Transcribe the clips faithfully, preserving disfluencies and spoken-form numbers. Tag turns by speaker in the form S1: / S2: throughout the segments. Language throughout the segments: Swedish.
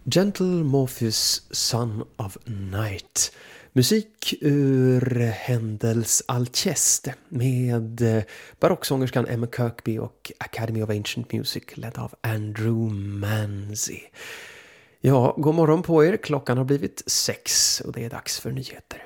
S1: Gentle Morpheus, Son of Night. Musik ur Händels Alceste med barocksångerskan Emma Kirkby och Academy of Ancient Music ledd av Andrew Manzi. Ja, god morgon på er. Klockan har blivit sex och det är dags för nyheter.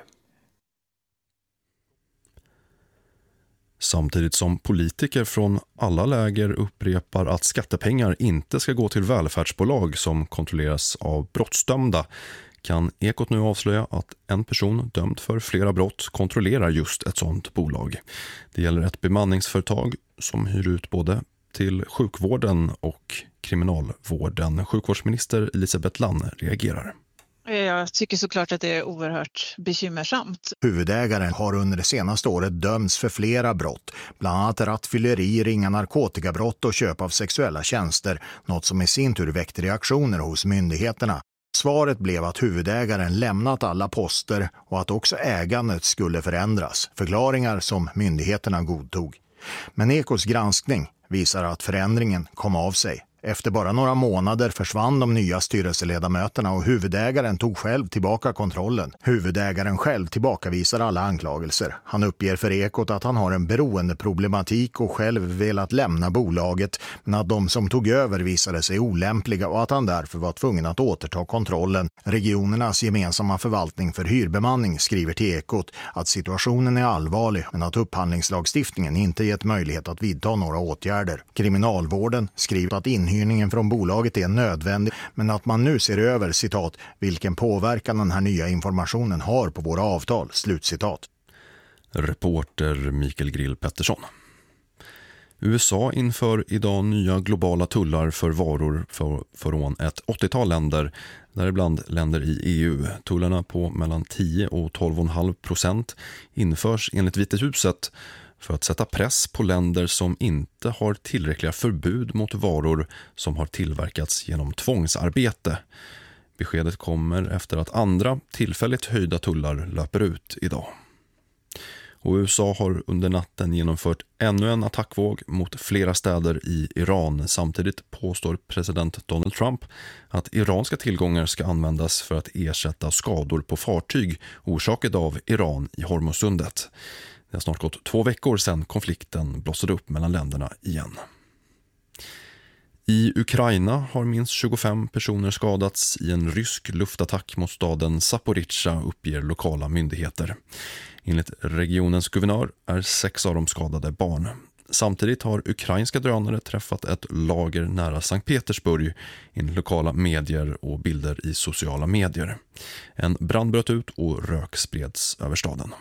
S2: Samtidigt som politiker från alla läger upprepar att skattepengar inte ska gå till välfärdsbolag som kontrolleras av brottsdömda, kan Ekot nu avslöja att en person dömd för flera brott kontrollerar just ett sådant bolag. Det gäller ett bemanningsföretag som hyr ut både till sjukvården och kriminalvården. Sjukvårdsminister Elisabeth Lann reagerar.
S3: Jag tycker såklart att det är oerhört bekymmersamt.
S4: Huvudägaren har under det senaste året dömts för flera brott, bland annat rattfylleri, ringa narkotikabrott och köp av sexuella tjänster, något som i sin tur väckte reaktioner hos myndigheterna. Svaret blev att huvudägaren lämnat alla poster och att också ägandet skulle förändras, förklaringar som myndigheterna godtog. Men Ekots granskning visar att förändringen kom av sig. Efter bara några månader försvann de nya styrelseledamöterna och huvudägaren tog själv tillbaka kontrollen. Huvudägaren själv tillbakavisar alla anklagelser. Han uppger för Ekot att han har en beroendeproblematik och själv velat lämna bolaget, men att de som tog över visade sig olämpliga och att han därför var tvungen att återta kontrollen. Regionernas gemensamma förvaltning för hyrbemanning skriver till Ekot att situationen är allvarlig, men att upphandlingslagstiftningen inte gett möjlighet att vidta några åtgärder. Kriminalvården skriver att inhyrningen från bolaget är nödvändig, men att man nu ser över, citat, vilken påverkan den här nya informationen har på våra avtal, slutcitat.
S2: Reporter Mikael Grill Pettersson. U S A inför idag nya globala tullar för varor för, från ett åttiotal länder, däribland länder i E U. Tullarna på mellan tio och tolv komma fem procent införs enligt Vita huset för att sätta press på länder som inte har tillräckliga förbud mot varor som har tillverkats genom tvångsarbete. Beskedet kommer efter att andra tillfälligt höjda tullar löper ut idag. Och U S A har under natten genomfört ännu en attackvåg mot flera städer i Iran. Samtidigt påstår president Donald Trump att iranska tillgångar ska användas för att ersätta skador på fartyg orsakade av Iran i Hormuzsundet. Det har snart gått två veckor sedan konflikten blossade upp mellan länderna igen. I Ukraina har minst tjugofem personer skadats i en rysk luftattack mot staden Zaporizjzja, uppger lokala myndigheter. Enligt regionens guvernör är sex av de skadade barn. Samtidigt har ukrainska drönare träffat ett lager nära Sankt Petersburg i lokala medier och bilder i sociala medier. En brand bröt ut och rök spreds över staden.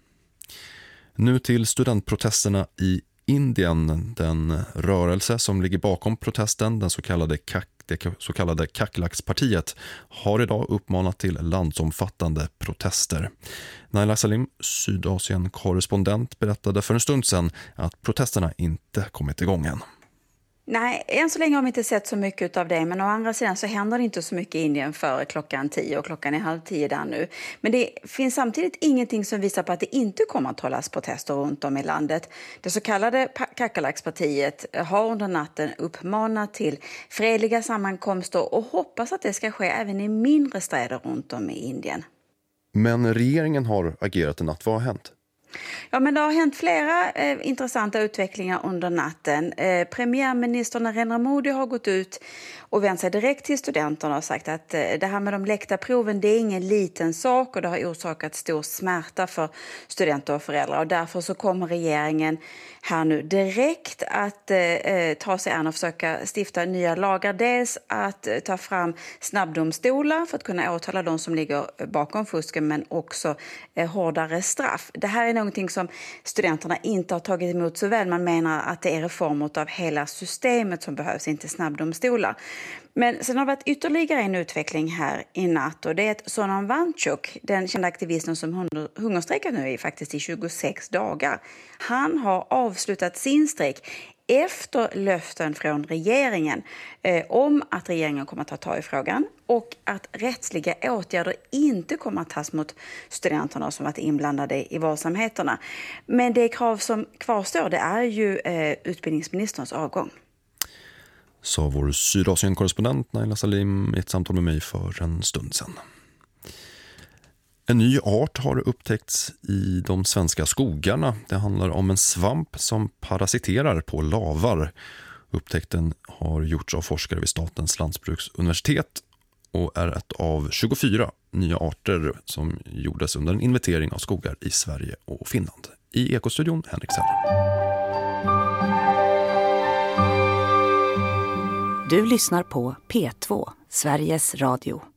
S2: Nu till studentprotesterna i Indien. Den rörelse som ligger bakom protesten, den så kallade Kak, det så kallade Kaklakspartiet, har idag uppmanat till landsomfattande protester. Naila Salim, Sydasien-korrespondent, berättade för en stund sedan att protesterna inte kommit igång än.
S5: Nej, än så länge har vi inte sett så mycket av det, men å andra sidan så händer det inte så mycket i Indien före klockan tio och klockan är halv tio där nu. Men det finns samtidigt ingenting som visar på att det inte kommer att hållas protester runt om i landet. Det så kallade Kaklakspartiet har under natten uppmanat till fredliga sammankomster och hoppas att det ska ske även i mindre städer runt om i Indien.
S2: Men regeringen har agerat en natt. Vad har hänt?
S5: Ja, men det har hänt flera eh, intressanta utvecklingar under natten. Eh, premiärminister Narendra Modi har gått ut och vänt sig direkt till studenterna och sagt att eh, det här med de läckta proven, det är ingen liten sak och det har orsakat stor smärta för studenter och föräldrar. Och därför så kommer regeringen här nu direkt att eh, ta sig an och försöka stifta nya lagar. Dels att eh, ta fram snabbdomstolar för att kunna åtala de som ligger bakom fusken, men också eh, hårdare straff. Det här är någonting som studenterna inte har tagit emot så väl. Man menar att det är reformer av hela systemet som behövs, inte snabbdomstolar. Men sen har det varit ytterligare en utveckling här i natt och det är att Sonam Wangchuk, den kända aktivisten som hungerstrejkat nu i faktiskt i tjugosex dagar, han har avslutat sin strejk efter löften från regeringen eh, om att regeringen kommer att ta tag i frågan och att rättsliga åtgärder inte kommer att tas mot studenterna som varit inblandade i våldsamheterna. Men det krav som kvarstår, det är ju eh, utbildningsministerns avgång.
S2: sa vår Sydasien-korrespondent Naila Salim i ett samtal med mig för en stund sedan. En ny art har upptäckts i de svenska skogarna. Det handlar om en svamp som parasiterar på lavar. Upptäckten har gjorts av forskare vid Statens lantbruksuniversitet och är ett av tjugofyra nya arter som gjordes under en inventering av skogar i Sverige och Finland. I Ekostudion, Henrik Seller.
S6: Du lyssnar på P två, Sveriges Radio.